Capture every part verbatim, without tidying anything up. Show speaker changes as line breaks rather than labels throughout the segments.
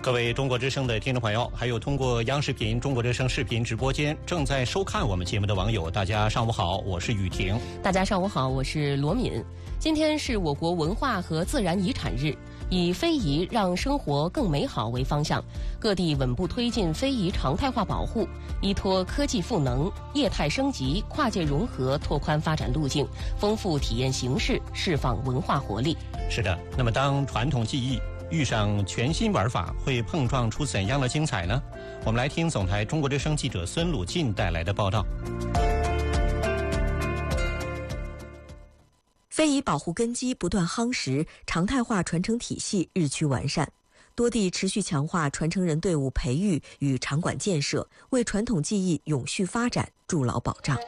各位中国之声的听众朋友，还有通过央视频中国之声视频直播间正在收看我们节目的网友，大家上午好，我是雨婷。
大家上午好，我是罗敏。今天是我国文化和自然遗产日，以非遗让生活更美好为方向，各地稳步推进非遗常态化保护，依托科技赋能、业态升级、跨界融合，拓宽发展路径，丰富体验形式，释放文化活力。
是的，那么当传统技艺遇上全新玩法，会碰撞出怎样的精彩呢？我们来听总台中国之声记者孙鲁进带来的报道。
非遗保护根基不断夯实，常态化传承体系日趋完善，多地持续强化传承人队伍培育与场馆建设，为传统技艺永续发展筑牢保障。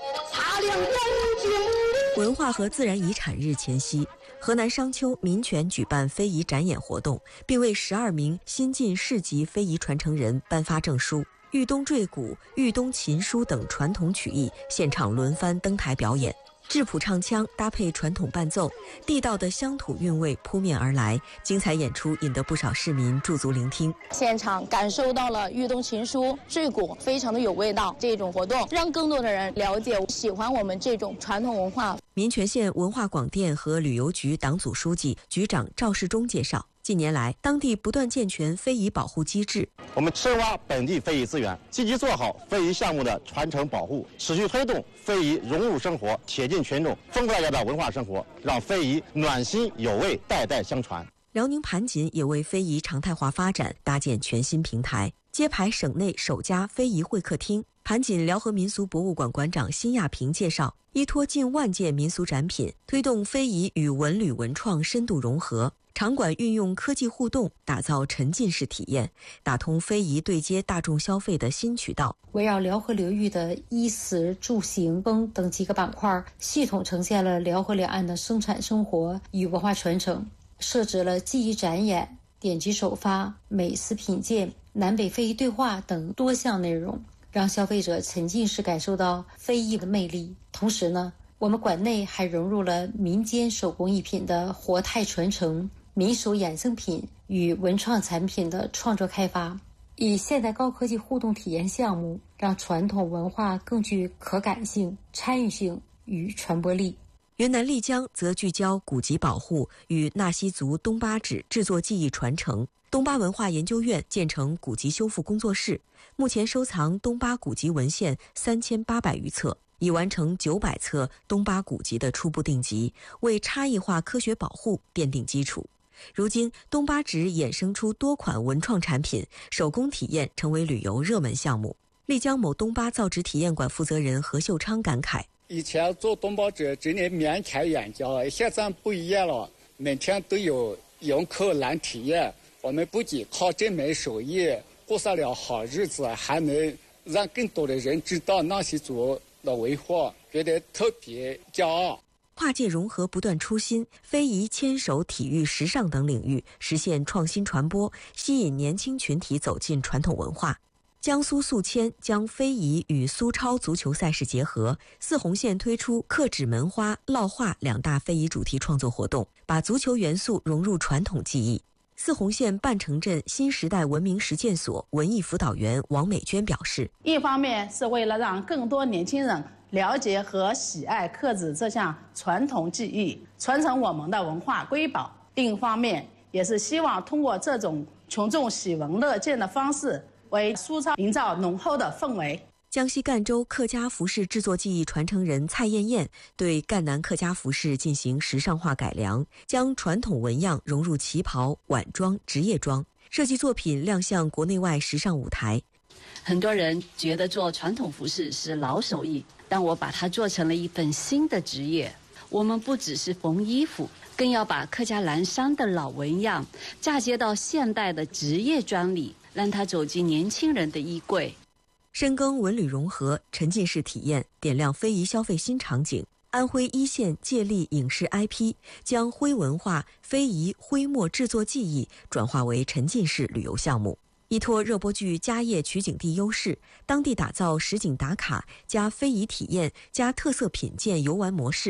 文化和自然遗产日前夕，河南商丘民权举办非遗展演活动，并为十二名新晋市级非遗传承人颁发证书。豫东坠鼓、豫东琴书等传统曲艺现场轮番登台表演，质朴唱腔搭配传统伴奏，地道的乡土韵味扑面而来，精彩演出引得不少市民驻足聆听。
现场感受到了豫东琴书、坠鼓，非常的有味道。这种活动让更多的人了解、喜欢我们这种传统文化。
民权县文化广电和旅游局党组书记、局长赵世忠介绍，近年来，当地不断健全非遗保护机制。
我们深挖本地非遗资源，积极做好非遗项目的传承保护，持续推动非遗融入生活，贴近群众，丰富大家的文化生活，让非遗暖心有味，代代相传。
辽宁盘锦也为非遗常态化发展搭建全新平台，揭牌省内首家非遗会客厅。盘锦辽河民俗博物馆馆长辛亚平介绍，依托近万件民俗展品，推动非遗与文旅文创深度融合。场馆运用科技互动，打造沉浸式体验，打通非遗对接大众消费的新渠道。
围绕辽河流域的衣食住行风等几个板块，系统呈现了辽河两岸的生产生活与文化传承，设置了技艺展演、典籍首发、美食品鉴、南北非遗对话等多项内容，让消费者沉浸式感受到非遗的魅力。同时呢，我们馆内还融入了民间手工艺品的活态传承、民俗衍生品与文创产品的创作开发，以现代高科技互动体验项目，让传统文化更具可感性、参与性与传播力。
云南丽江则聚焦古籍保护与纳西族东巴纸制作技艺传承。东巴文化研究院建成古籍修复工作室，目前收藏东巴古籍文献三千八百余册，已完成九百册东巴古籍的初步定级，为差异化科学保护奠定基础。如今，东巴纸衍生出多款文创产品，手工体验成为旅游热门项目。丽江某东巴造纸体验馆负责人何秀昌感慨：
以前做东巴纸真的面开眼界，现在不一样了，每天都有游客来体验。我们不仅靠这门手艺过上了好日子，还能让更多的人知道纳西族的文化，觉得特别骄傲。
跨界融合不断出新，非遗、牵手、体育、时尚等领域实现创新传播，吸引年轻群体走进传统文化。江苏宿迁将非遗与苏超足球赛事结合，泗洪县推出刻纸门花、烙画两大非遗主题创作活动，把足球元素融入传统技艺。泗洪县半城镇新时代文明实践所文艺辅导员王美娟表示，
一方面是为了让更多年轻人了解和喜爱刻纸这项传统技艺，传承我们的文化瑰宝；另一方面也是希望通过这种群众喜闻乐见的方式，为苏超营造浓厚的氛围。
江西赣州客家服饰制作技艺传承人蔡艳艳对赣南客家服饰进行时尚化改良，将传统纹样融入旗袍、晚装、职业装，设计作品亮相国内外时尚舞台。
很多人觉得做传统服饰是老手艺，但我把它做成了一份新的职业。我们不只是缝衣服，更要把客家蓝山的老纹样嫁接到现代的职业装里，让它走进年轻人的衣柜。
深耕文旅融合，沉浸式体验，点亮非遗消费新场景。安徽一线借力影视 I P 将徽文化、非遗、徽墨制作技艺转化为沉浸式旅游项目，依托热播剧家业取景地优势，当地打造实景打卡加非遗体验加特色品鉴游玩模式，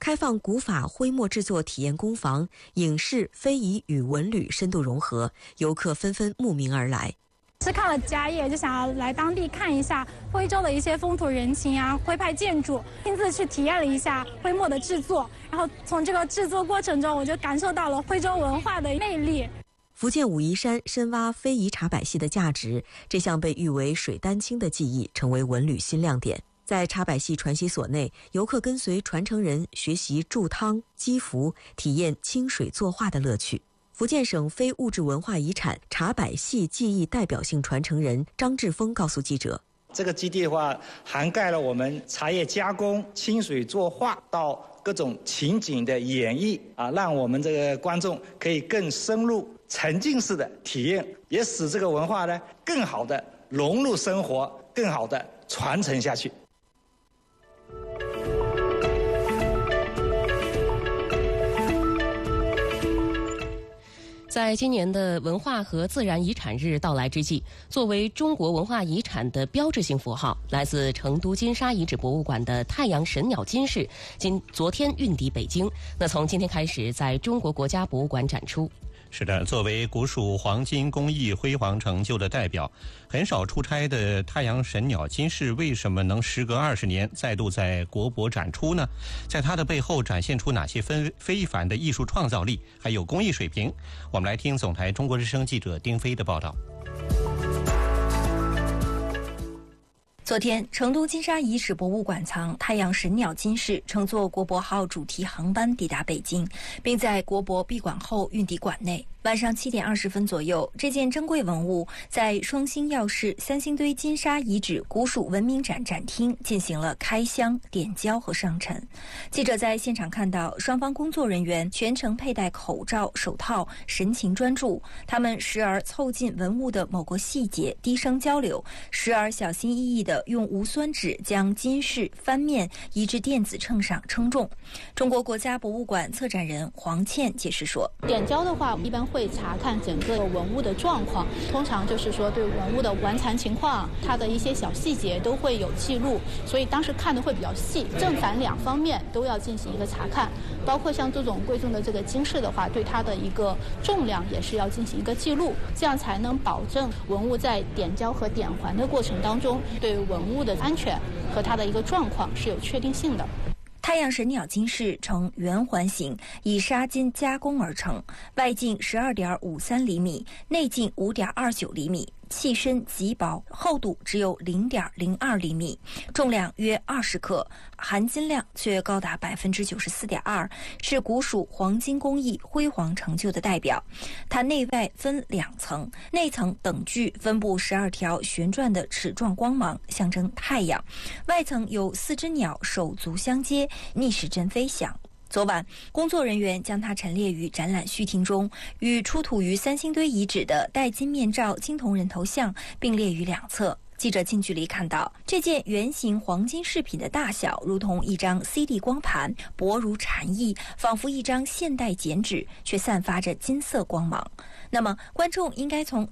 开放古法徽墨制作体验工坊，影视、非遗与文旅深度融合，游客纷纷慕名而来。
是看了家业，就想要来当地看一下徽州的一些风土人情啊，徽派建筑，亲自去体验了一下徽墨的制作，然后从这个制作过程中，我就感受到了徽州文化的魅力。
福建武夷山深挖非遗茶百戏的价值，这项被誉为水丹青的技艺成为文旅新亮点。在茶百戏传习所内，游客跟随传承人学习铸汤、积福，体验清水作画的乐趣。福建省非物质文化遗产茶百戏技艺代表性传承人张志峰告诉记者，
这个基地的话，涵盖了我们茶叶加工、清水作画到各种情景的演绎啊，让我们这个观众可以更深入、沉浸式的体验，也使这个文化呢更好的融入生活，更好的传承下去。
在今年的文化和自然遗产日到来之际，作为中国文化遗产的标志性符号，来自成都金沙遗址博物馆的太阳神鸟金饰，今昨天运抵北京。那从今天开始，在中国国家博物馆展出。
是的，作为古蜀黄金工艺辉煌成就的代表，很少出差的太阳神鸟金饰为什么能时隔二十年再度在国博展出呢？在它的背后展现出哪些非非凡的艺术创造力，还有工艺水平？我们来听总台中国之声记者丁飞的报道。
昨天，成都金沙遗址博物馆藏太阳神鸟金饰乘坐国博号主题航班抵达北京，并在国博闭馆后运抵馆内。晚上七点二十分左右，这件珍贵文物在双星耀市三星堆金沙遗址古蜀文明展展厅进行了开箱、点胶和上陈。记者在现场看到，双方工作人员全程佩戴口罩、手套，神情专注。他们时而凑近文物的某个细节低声交流，时而小心翼翼地用无酸纸将金饰翻面移至电子秤上称重。中国国家博物馆策展人黄倩解释说，
点胶的话，一般会查看整个文物的状况，通常就是说对文物的完残情况，它的一些小细节都会有记录，所以当时看的会比较细，正反两方面都要进行一个查看，包括像这种贵重的这个金饰的话，对它的一个重量也是要进行一个记录，这样才能保证文物在点胶和点环的过程当中，对文物的安全和它的一个状况是有确定性的。
太阳神鸟金饰呈圆环形，以砂金加工而成，外径十二点五三厘米，内径五点二九厘米。器身极薄，厚度只有零点零二厘米，重量约二十克，含金量却高达百分之九十四点二，是古蜀黄金工艺辉煌成就的代表。它内外分两层，内层等距分布十二条旋转的齿状光芒，象征太阳；外层有四只鸟手足相接，逆时针飞翔。昨晚，工作人员将它陈列于展览序厅中，与出土于三星堆遗址的戴金面罩金铜人头像并列于两侧。记者近距离看到，这件圆形黄金饰品的大小如同一张 C D 光盘，薄如蝉翼，仿佛一张现代剪纸，却散发着金色光芒。那么，观众应该从